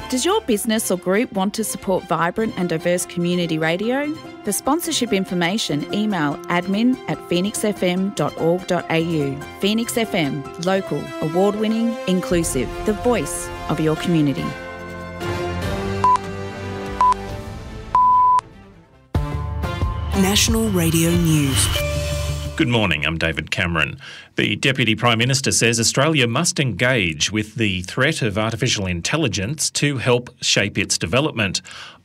Does your business or group want to support vibrant and diverse community radio? For sponsorship information, email admin@phoenixfm.org.au. Phoenix FM, local, award-winning, inclusive, the voice of your community. National Radio News. Good morning, I'm David Cameron. The Deputy Prime Minister says Australia must engage with the threat of artificial intelligence to help shape its development.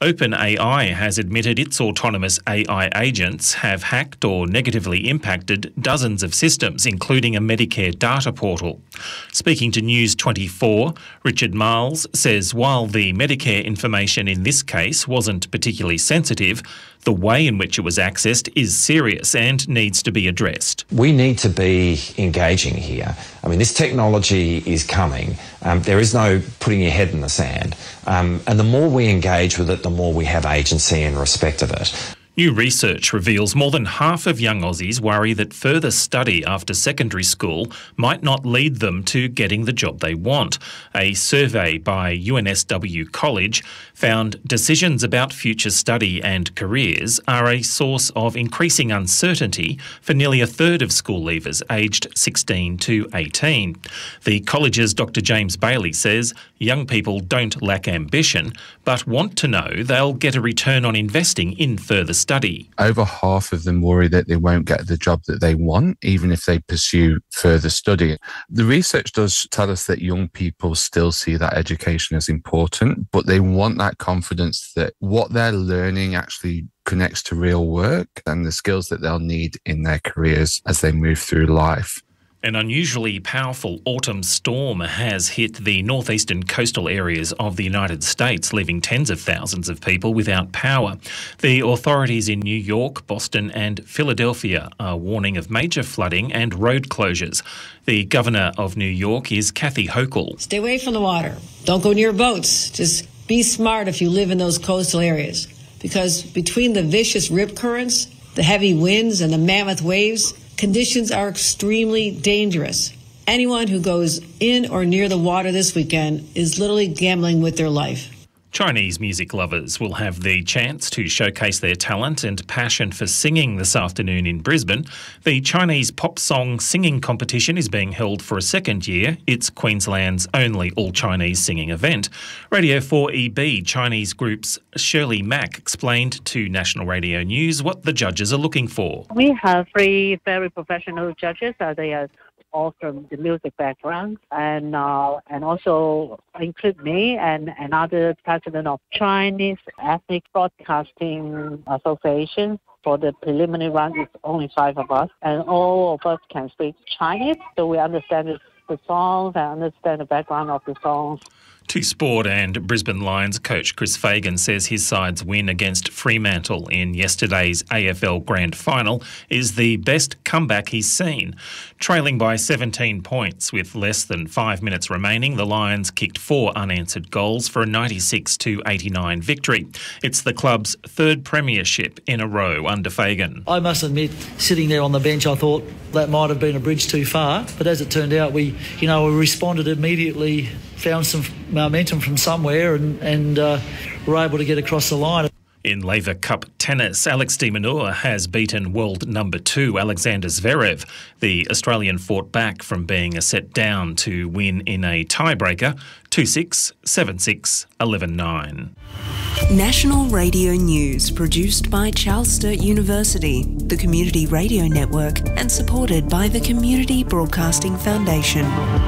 OpenAI has admitted its autonomous AI agents have hacked or negatively impacted dozens of systems, including a Medicare data portal. Speaking to News 24, Richard Marles says while the Medicare information in this case wasn't particularly sensitive, the way in which it was accessed is serious and needs to be addressed. We need to be engaging here. I mean, this technology is coming. There is no putting your head in the sand. And the more we engage with it, the more we have agency in respect of it. New research reveals more than half of young Aussies worry that further study after secondary school might not lead them to getting the job they want. A survey by UNSW College found decisions about future study and careers are a source of increasing uncertainty for nearly a third of school leavers aged 16 to 18. The college's Dr. James Bailey says young people don't lack ambition, but want to know they'll get a return on investing in further study. Over half of them worry that they won't get the job that they want, even if they pursue further study. The research does tell us that young people still see that education as important, but they want that confidence that what they're learning actually connects to real work and the skills that they'll need in their careers as they move through life. An unusually powerful autumn storm has hit the northeastern coastal areas of the United States, leaving tens of thousands of people without power. The authorities in New York, Boston and Philadelphia are warning of major flooding and road closures. The Governor of New York is Kathy Hochul. Stay away from the water. Don't go near boats. Just be smart if you live in those coastal areas. Because between the vicious rip currents, the heavy winds and the mammoth waves, conditions are extremely dangerous. Anyone who goes in or near the water this weekend is literally gambling with their life. Chinese music lovers will have the chance to showcase their talent and passion for singing this afternoon in Brisbane. The Chinese pop song singing competition is being held for a second year. It's Queensland's only all-Chinese singing event. Radio 4EB Chinese group's Shirley Mack explained to National Radio News what the judges are looking for. We have 3 very professional judges. They are all from the music background, and also include me and another president of Chinese Ethnic Broadcasting Association. For the preliminary round, it's only 5 of us, and all of us can speak Chinese, so we understand the songs and understand the background of the songs. To sport, and Brisbane Lions coach Chris Fagan says his side's win against Fremantle in yesterday's AFL Grand Final is the best comeback he's seen. Trailing by 17 points with less than 5 minutes remaining, the Lions kicked 4 unanswered goals for a 96-89 victory. It's the club's 3rd premiership in a row under Fagan. I must admit, sitting there on the bench, I thought that might have been a bridge too far, but as it turned out, we responded immediately, found some momentum from somewhere and were able to get across the line. In Laver Cup tennis, Alex de Minaur has beaten world number 2 Alexander Zverev. The Australian fought back from being a set down to win in a tiebreaker, 2-6, 7-6, 11-9. National Radio News, produced by Charles Sturt University, the Community Radio Network, and supported by the Community Broadcasting Foundation.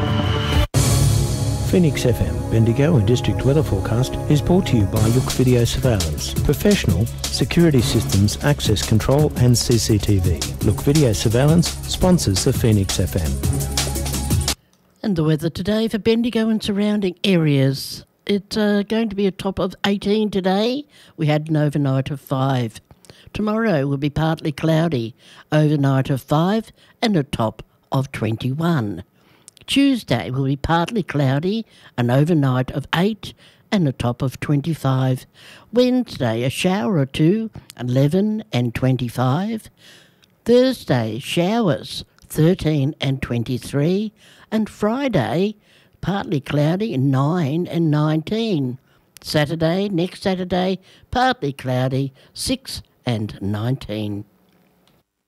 Phoenix FM, Bendigo and District Weather Forecast is brought to you by Look Video Surveillance. Professional security systems, access control and CCTV. Look Video Surveillance sponsors the Phoenix FM. And the weather today for Bendigo and surrounding areas. It's going to be a top of 18 today. We had an overnight of 5. Tomorrow will be partly cloudy, overnight of 5 and a top of 21. Tuesday will be partly cloudy, an overnight of 8 and a top of 25. Wednesday, a shower or 2, 11 and 25. Thursday, showers, 13 and 23. And Friday, partly cloudy, 9 and 19. Next Saturday, partly cloudy, 6 and 19.